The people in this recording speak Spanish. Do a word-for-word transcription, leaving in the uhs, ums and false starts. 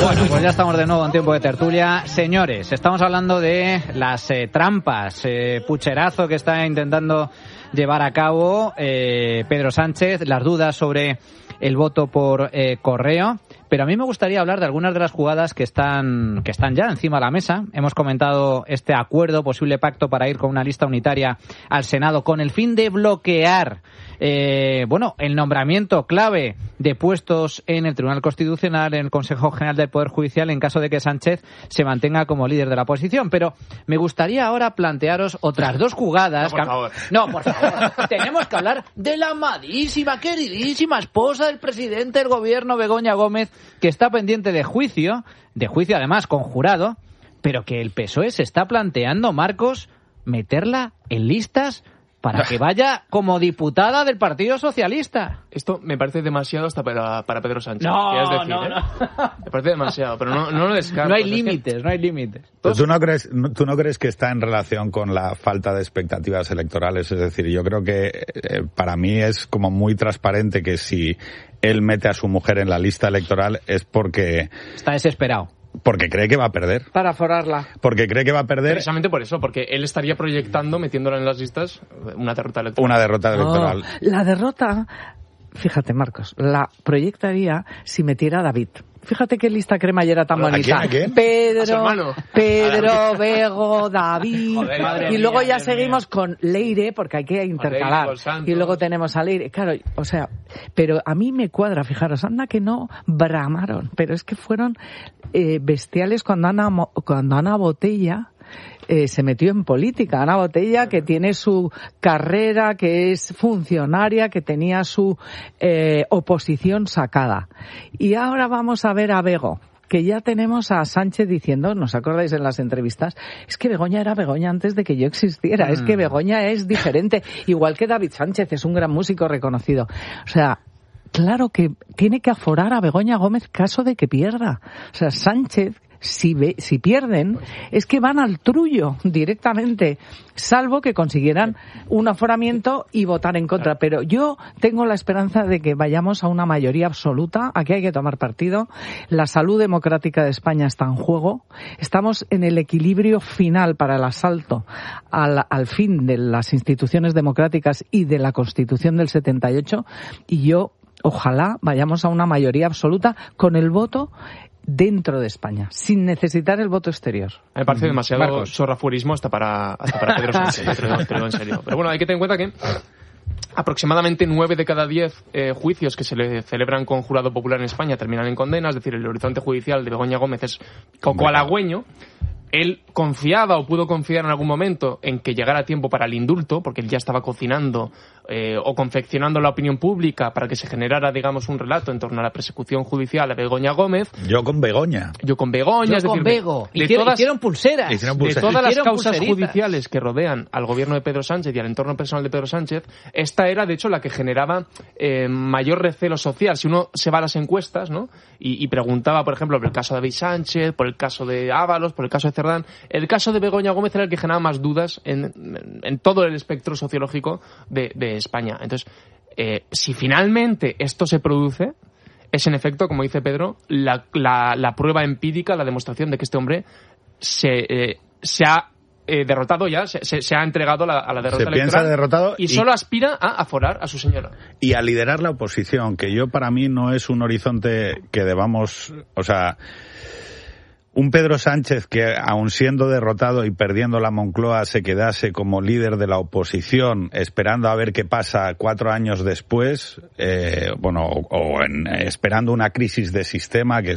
Bueno, pues ya estamos de nuevo en tiempo de tertulia. Señores, estamos hablando de las eh, trampas, eh, pucherazo que está intentando llevar a cabo eh, Pedro Sánchez, las dudas sobre el voto por eh, correo. Pero a mí me gustaría hablar de algunas de las jugadas que están que están ya encima de la mesa. Hemos comentado este acuerdo, posible pacto para ir con una lista unitaria al Senado con el fin de bloquear eh, bueno, el nombramiento clave de puestos en el Tribunal Constitucional, en el Consejo General del Poder Judicial, en caso de que Sánchez se mantenga como líder de la oposición. Pero me gustaría ahora plantearos otras dos jugadas. No, por favor. No, por favor. Tenemos que hablar de la amadísima, queridísima esposa del presidente del gobierno, Begoña Gómez, que está pendiente de juicio, de juicio además conjurado, pero que el P S O E se está planteando, Marcos, meterla en listas para que vaya como diputada del Partido Socialista. Esto me parece demasiado hasta para, para Pedro Sánchez. No, decir, no, ¿eh? no. Me parece demasiado, pero no, no lo descarto. No hay es límites, que... no hay límites. ¿Tú no, crees, ¿Tú no crees que está en relación con la falta de expectativas electorales? Es decir, yo creo que eh, para mí es como muy transparente que si él mete a su mujer en la lista electoral es porque... Está desesperado. Porque cree que va a perder. Para forarla. Porque cree que va a perder. Precisamente por eso, porque él estaría proyectando, metiéndola en las listas, una derrota electoral. Una derrota electoral. Oh, la derrota, fíjate, Marcos, la proyectaría si metiera a David. Fíjate qué lista cremallera tan ¿A bonita. quién, a quién? Pedro, ¿A Pedro, Bego, David. Joder, madre y luego mía, ya madre seguimos mía. con Leire, porque hay que intercalar. Leire, y luego tenemos a Leire. Claro, o sea, pero a mí me cuadra, fijaros, anda que no bramaron, pero es que fueron eh, bestiales cuando Ana, cuando Ana Botella Eh, se metió en política. Ana Botella, que tiene su carrera, que es funcionaria, que tenía su eh, oposición sacada. Y ahora vamos a ver a Bego, que ya tenemos a Sánchez diciendo, ¿nos acordáis en las entrevistas? Es que Begoña era Begoña antes de que yo existiera, mm. es que Begoña es diferente, igual que David Sánchez, es un gran músico reconocido. O sea, claro que tiene que aforar a Begoña Gómez caso de que pierda. O sea, Sánchez, Si, ve, si pierden, es que van al trullo directamente, salvo que consiguieran un aforamiento y votar en contra. Pero yo tengo la esperanza de que vayamos a una mayoría absoluta. Aquí hay que tomar partido. La salud democrática de España está en juego. Estamos en el equilibrio final para el asalto al, al fin de las instituciones democráticas y de la Constitución del setenta y ocho. Y yo, ojalá, vayamos a una mayoría absoluta con el voto dentro de España, sin necesitar el voto exterior. Me parece demasiado Marcos. chorrafuerismo hasta para, hasta para Pedro Sánchez, te lo, te lo digo en serio. Pero bueno, hay que tener en cuenta que aproximadamente nueve de cada diez eh, juicios que se le celebran con jurado popular en España terminan en condena, es decir, el horizonte judicial de Begoña Gómez es poco halagüeño. Él confiaba o pudo confiar en algún momento en que llegara a tiempo para el indulto, porque él ya estaba cocinando eh, o confeccionando la opinión pública para que se generara, digamos, un relato en torno a la persecución judicial a Begoña Gómez. Yo con Begoña. Yo con Begoña. Yo es con decir, Bego. De, de hicieron, todas, hicieron pulseras. Hicieron de pulseras. todas las Hicieron causas pulseritas. judiciales que rodean al gobierno de Pedro Sánchez y al entorno personal de Pedro Sánchez, esta era, de hecho, la que generaba eh, mayor recelo social. Si uno se va a las encuestas, ¿no? Y, y preguntaba, por ejemplo, por el caso de David Sánchez, por el caso de Ábalos, por el caso de Cerdán, el caso de Begoña Gómez era el que generaba más dudas en, en, en todo el espectro sociológico de, de España. Entonces, eh, si finalmente esto se produce, es en efecto, como dice Pedro, la, la, la prueba empírica, la demostración de que este hombre se, eh, se ha eh, derrotado ya, se, se, se ha entregado la, a la derrota Se electoral. piensa derrotado y, y solo aspira a aforar a su señora. Y a liderar la oposición, que yo para mí no es un horizonte que debamos, o sea, un Pedro Sánchez que, aun siendo derrotado y perdiendo la Moncloa, se quedase como líder de la oposición, esperando a ver qué pasa cuatro años después, eh, bueno, o, o en, esperando una crisis de sistema, que